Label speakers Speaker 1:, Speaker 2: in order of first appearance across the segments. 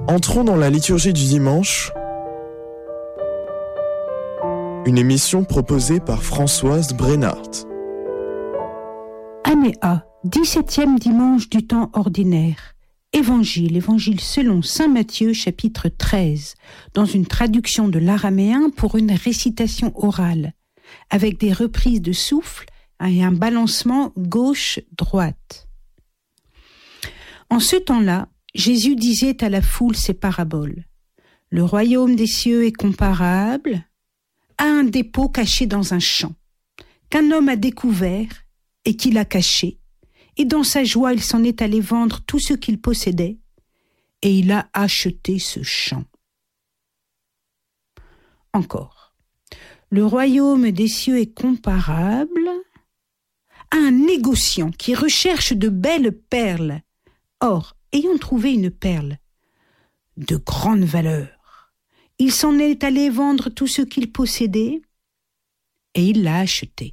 Speaker 1: Entrons dans la liturgie du dimanche, une émission proposée par Françoise Brennart.
Speaker 2: Année A, 17e dimanche du temps ordinaire. Évangile selon saint Matthieu, chapitre 13, dans une traduction de l'araméen pour une récitation orale, avec des reprises de souffle et un balancement gauche-droite. En ce temps-là, Jésus disait à la foule ces paraboles. Le royaume des cieux est comparable à un dépôt caché dans un champ, qu'un homme a découvert et qu'il a caché, et dans sa joie il s'en est allé vendre tout ce qu'il possédait, et il a acheté ce champ. Encore, le royaume des cieux est comparable à un négociant qui recherche de belles perles. Or, ayant trouvé une perle de grande valeur, il s'en est allé vendre tout ce qu'il possédait et il l'a acheté.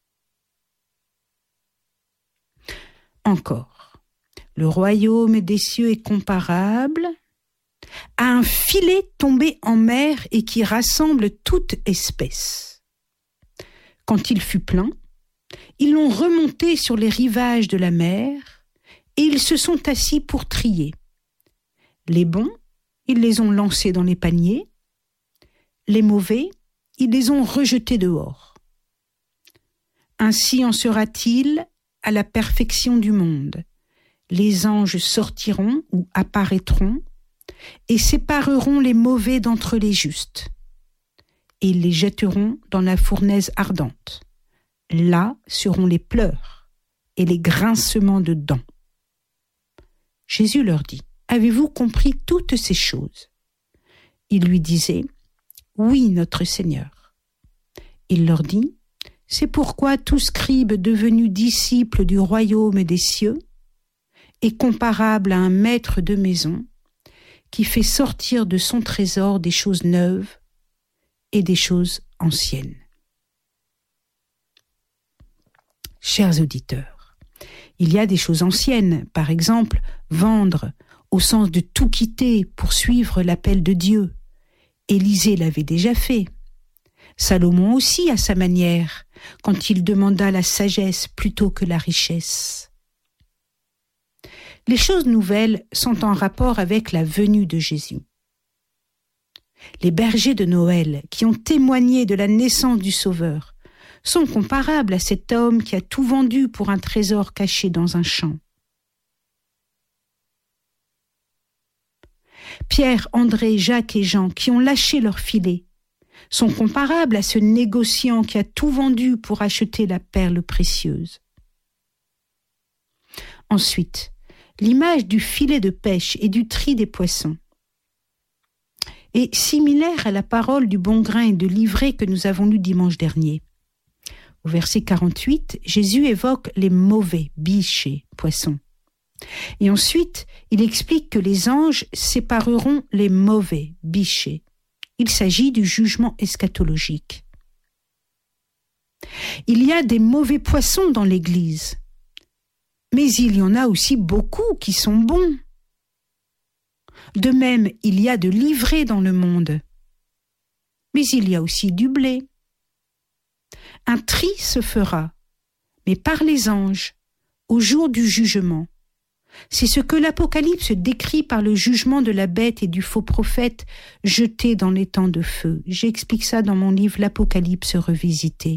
Speaker 2: Encore, le royaume des cieux est comparable à un filet tombé en mer et qui rassemble toute espèce. Quand il fut plein, ils l'ont remonté sur les rivages de la mer et ils se sont assis pour trier. Les bons, ils les ont lancés dans les paniers. Les mauvais, ils les ont rejetés dehors. Ainsi en sera-t-il à la perfection du monde. Les anges sortiront ou apparaîtront et sépareront les mauvais d'entre les justes. Et ils les jetteront dans la fournaise ardente. Là seront les pleurs et les grincements de dents. Jésus leur dit, « Avez-vous compris toutes ces choses ?» Ils lui disaient, « Oui, notre Seigneur. » Il leur dit, « C'est pourquoi tout scribe devenu disciple du royaume des cieux est comparable à un maître de maison qui fait sortir de son trésor des choses neuves et des choses anciennes. » Chers auditeurs, il y a des choses anciennes, par exemple, vendre, au sens de tout quitter pour suivre l'appel de Dieu. Élisée l'avait déjà fait. Salomon aussi à sa manière, quand il demanda la sagesse plutôt que la richesse. Les choses nouvelles sont en rapport avec la venue de Jésus. Les bergers de Noël, qui ont témoigné de la naissance du Sauveur, sont comparables à cet homme qui a tout vendu pour un trésor caché dans un champ. Pierre, André, Jacques et Jean, qui ont lâché leur filet, sont comparables à ce négociant qui a tout vendu pour acheter la perle précieuse. Ensuite, l'image du filet de pêche et du tri des poissons est similaire à la parole du bon grain et de l'ivraie que nous avons lue dimanche dernier. Au verset 48, Jésus évoque les mauvais bichés, poissons. Et ensuite, il explique que les anges sépareront les mauvais bichés. Il s'agit du jugement eschatologique. Il y a des mauvais poissons dans l'Église, mais il y en a aussi beaucoup qui sont bons. De même, il y a de l'ivraie dans le monde, mais il y a aussi du blé. Un tri se fera, mais par les anges, au jour du jugement. C'est ce que l'Apocalypse décrit par le jugement de la bête et du faux prophète jetés dans les temps de feu. J'explique ça dans mon livre L'Apocalypse revisité.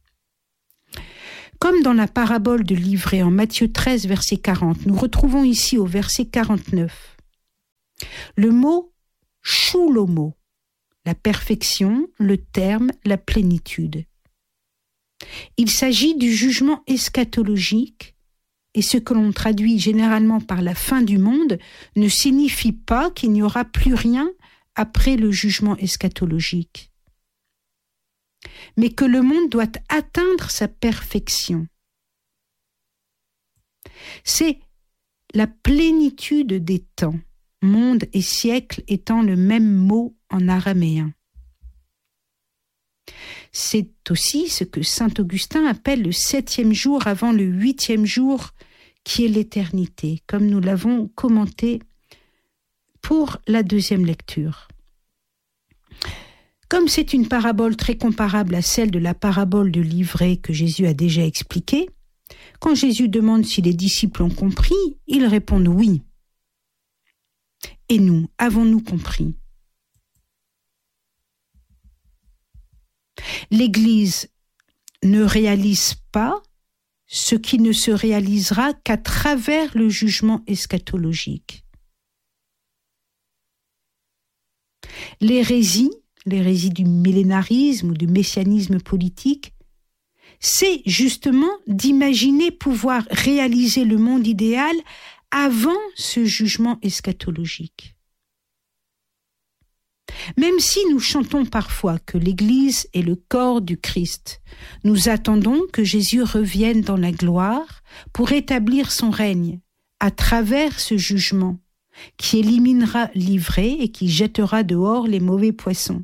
Speaker 2: Comme dans la parabole de l'ivraie en Matthieu 13, verset 40, nous retrouvons ici au verset 49 le mot « choulomo », la perfection, le terme, la plénitude. Il s'agit du jugement eschatologique et ce que l'on traduit généralement par la fin du monde ne signifie pas qu'il n'y aura plus rien après le jugement eschatologique, mais que le monde doit atteindre sa perfection. C'est la plénitude des temps, monde et siècle étant le même mot en araméen. C'est aussi ce que saint Augustin appelle le 7e jour avant le 8e jour, qui est l'éternité, comme nous l'avons commenté Pour la deuxième lecture. Comme c'est une parabole très comparable à celle de la parabole de l'ivraie que Jésus a déjà expliquée, quand Jésus demande si les disciples ont compris, ils répondent oui. Et nous, avons-nous compris? L'Église ne réalise pas ce qui ne se réalisera qu'à travers le jugement eschatologique. L'hérésie du millénarisme ou du messianisme politique, c'est justement d'imaginer pouvoir réaliser le monde idéal avant ce jugement eschatologique. Même si nous chantons parfois que l'Église est le corps du Christ, nous attendons que Jésus revienne dans la gloire pour établir son règne à travers ce jugement qui éliminera l'ivraie et qui jettera dehors les mauvais poissons.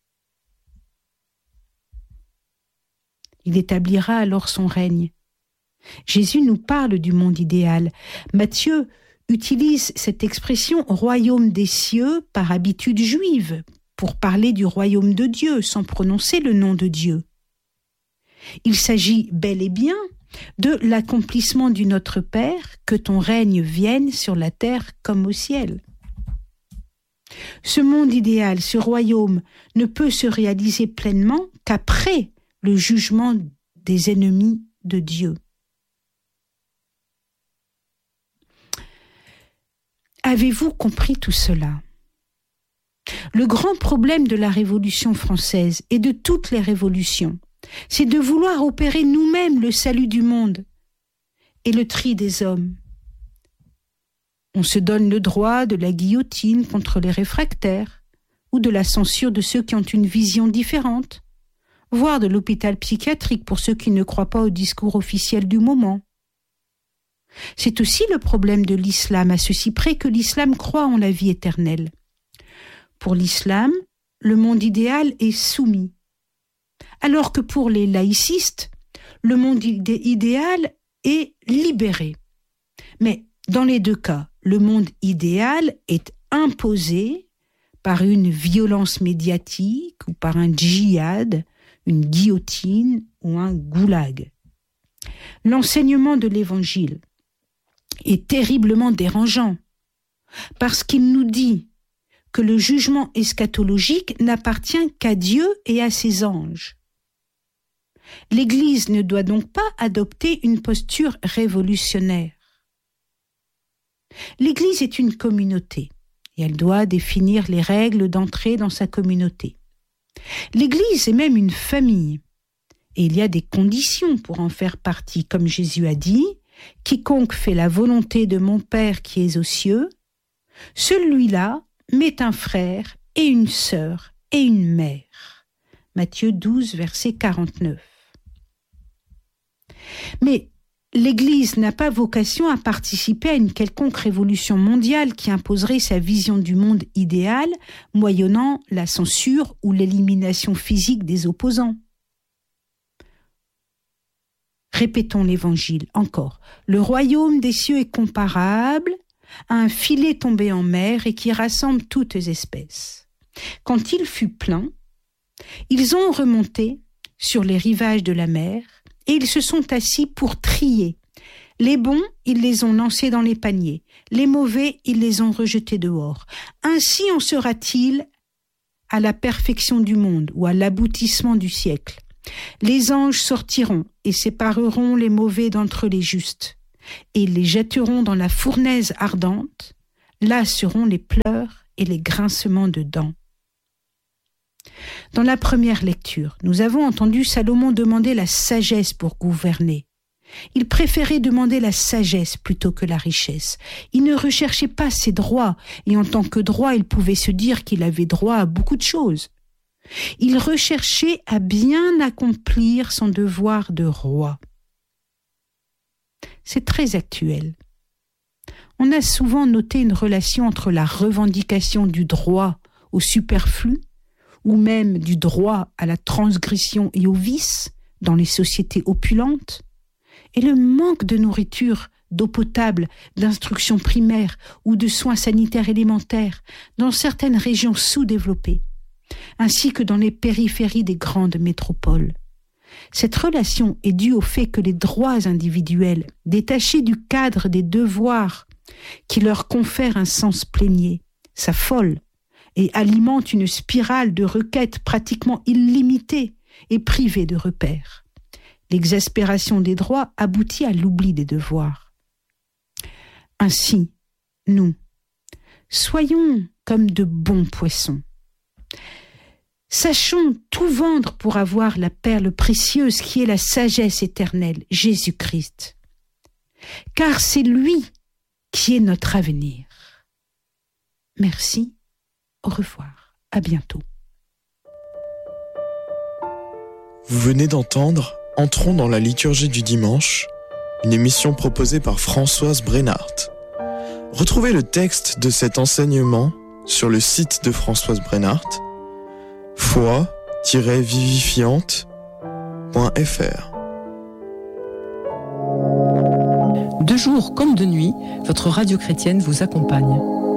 Speaker 2: Il établira alors son règne. Jésus nous parle du monde idéal. Matthieu utilise cette expression « royaume des cieux » par habitude juive, pour parler du royaume de Dieu, sans prononcer le nom de Dieu. Il s'agit bel et bien de l'accomplissement du Notre Père, que ton règne vienne sur la terre comme au ciel. Ce monde idéal, ce royaume, ne peut se réaliser pleinement qu'après le jugement des ennemis de Dieu. Avez-vous compris tout cela? Le grand problème de la Révolution française et de toutes les révolutions, c'est de vouloir opérer nous-mêmes le salut du monde et le tri des hommes. On se donne le droit de la guillotine contre les réfractaires ou de la censure de ceux qui ont une vision différente, voire de l'hôpital psychiatrique pour ceux qui ne croient pas au discours officiel du moment. C'est aussi le problème de l'islam, à ceci près que l'islam croit en la vie éternelle. Pour l'islam, le monde idéal est soumis, alors que pour les laïcistes, le monde idéal est libéré. Mais dans les deux cas, le monde idéal est imposé par une violence médiatique ou par un djihad, une guillotine ou un goulag. L'enseignement de l'Évangile est terriblement dérangeant parce qu'il nous dit que le jugement eschatologique n'appartient qu'à Dieu et à ses anges. L'Église ne doit donc pas adopter une posture révolutionnaire. L'Église est une communauté et elle doit définir les règles d'entrée dans sa communauté. L'Église est même une famille et il y a des conditions pour en faire partie, comme Jésus a dit « Quiconque fait la volonté de mon Père qui est aux cieux, celui-là m'est un frère et une sœur et une mère. » Matthieu 12, verset 49. Mais l'Église n'a pas vocation à participer à une quelconque révolution mondiale qui imposerait sa vision du monde idéal, moyennant la censure ou l'élimination physique des opposants. Répétons l'Évangile encore. Le royaume des cieux est comparable à un filet tombé en mer et qui rassemble toutes espèces. Quand il fut plein, ils ont remonté sur les rivages de la mer et ils se sont assis pour trier. Les bons, ils les ont lancés dans les paniers. Les mauvais, ils les ont rejetés dehors. Ainsi en sera-t-il à la perfection du monde ou à l'aboutissement du siècle. Les anges sortiront et sépareront les mauvais d'entre les justes et les jetteront dans la fournaise ardente. Là seront les pleurs et les grincements de dents. Dans la première lecture, nous avons entendu Salomon demander la sagesse pour gouverner. Il préférait demander la sagesse plutôt que la richesse. Il ne recherchait pas ses droits, et en tant que droit, il pouvait se dire qu'il avait droit à beaucoup de choses. Il recherchait à bien accomplir son devoir de roi. C'est très actuel. On a souvent noté une relation entre la revendication du droit au superflu ou même du droit à la transgression et au vice dans les sociétés opulentes, et le manque de nourriture d'eau potable, d'instruction primaire ou de soins sanitaires élémentaires dans certaines régions sous-développées, ainsi que dans les périphéries des grandes métropoles. Cette relation est due au fait que les droits individuels, détachés du cadre des devoirs qui leur confèrent un sens plénier, s'affolent et alimentent une spirale de requêtes pratiquement illimitée et privée de repères. L'exaspération des droits aboutit à l'oubli des devoirs. Ainsi, nous, soyons comme de bons poissons. Sachons tout vendre pour avoir la perle précieuse qui est la sagesse éternelle, Jésus-Christ. Car c'est lui qui est notre avenir. Merci, au revoir, à bientôt.
Speaker 1: Vous venez d'entendre Entrons dans la liturgie du dimanche, une émission proposée par Françoise Brennart. Retrouvez le texte de cet enseignement sur le site de Françoise Brennart, foi-vivifiante.fr.
Speaker 3: De jour comme de nuit, votre radio chrétienne vous accompagne.